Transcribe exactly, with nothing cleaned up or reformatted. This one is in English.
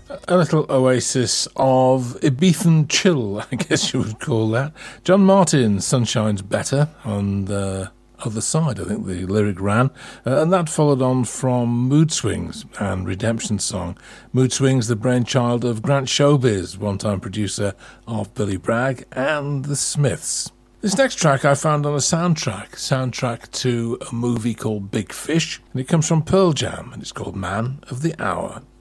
A little oasis of Ibethan chill, I guess you would call that. John Martin, Sunshine's Better, on the other side, I think the lyric ran. Uh, and that followed on from Mood Swings and Redemption Song. Mood Swings, the brainchild of Grant Showbiz, one-time producer of Billy Bragg and The Smiths. This next track I found on a soundtrack, soundtrack to a movie called Big Fish, and it comes from Pearl Jam, and it's called Man of the Hour.